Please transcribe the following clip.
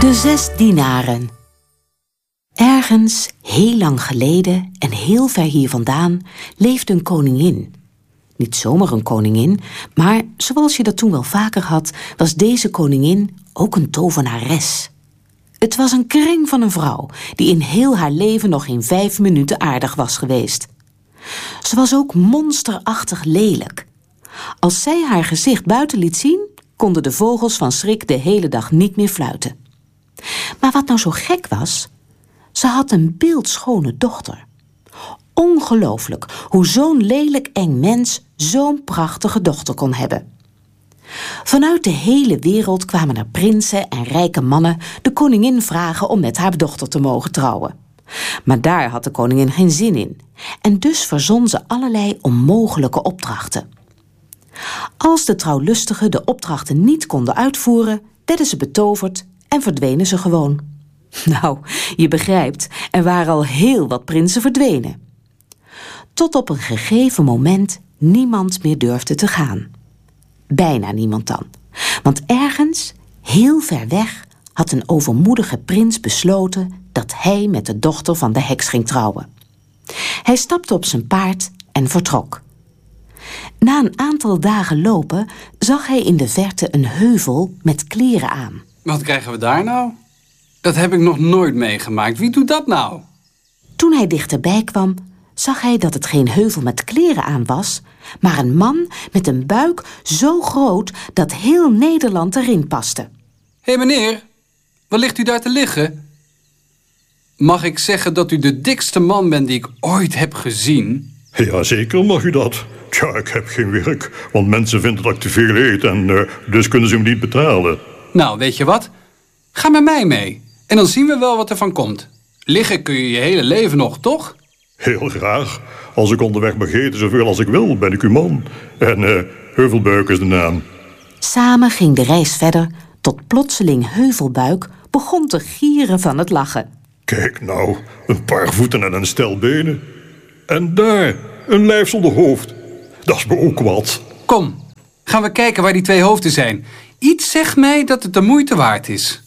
De 6 dienaren. Ergens, heel lang geleden en heel ver hier vandaan, leefde een koningin. Niet zomaar een koningin, maar zoals je dat toen wel vaker had, was deze koningin ook een tovenares. Het was een kring van een vrouw die in heel haar leven nog geen 5 minuten aardig was geweest. Ze was ook monsterachtig lelijk. Als zij haar gezicht buiten liet zien, konden de vogels van schrik de hele dag niet meer fluiten. Maar wat nou zo gek was, ze had een beeldschone dochter. Ongelooflijk hoe zo'n lelijk eng mens zo'n prachtige dochter kon hebben. Vanuit de hele wereld kwamen er prinsen en rijke mannen de koningin vragen om met haar dochter te mogen trouwen. Maar daar had de koningin geen zin in. En dus verzon ze allerlei onmogelijke opdrachten. Als de trouwlustigen de opdrachten niet konden uitvoeren, werden ze betoverd en verdwenen ze gewoon. Nou, je begrijpt, er waren al heel wat prinsen verdwenen. Tot op een gegeven moment niemand meer durfde te gaan. Bijna niemand dan. Want ergens, heel ver weg, had een overmoedige prins besloten dat hij met de dochter van de heks ging trouwen. Hij stapte op zijn paard en vertrok. Na een aantal dagen lopen zag hij in de verte een heuvel met kleren aan. Wat krijgen we daar nou? Dat heb ik nog nooit meegemaakt. Wie doet dat nou? Toen hij dichterbij kwam, zag hij dat het geen heuvel met kleren aan was, maar een man met een buik zo groot dat heel Nederland erin paste. Hé meneer, wat ligt u daar te liggen? Mag ik zeggen dat u de dikste man bent die ik ooit heb gezien? Jazeker mag u dat. Tja, ik heb geen werk, want mensen vinden dat ik te veel eet en dus kunnen ze me niet betalen. Nou, weet je wat? Ga met mij mee en dan zien we wel wat er van komt. Liggen kun je je hele leven nog, toch? Heel graag. Als ik onderweg mag eten zoveel als ik wil, ben ik uw man. En Heuvelbuik is de naam. Samen ging de reis verder, tot plotseling Heuvelbuik begon te gieren van het lachen. Kijk nou, een paar voeten en een stel benen. En daar, een lijf zonder hoofd. Dat is me ook wat. Kom, gaan we kijken waar die 2 hoofden zijn. Iets zegt mij dat het de moeite waard is.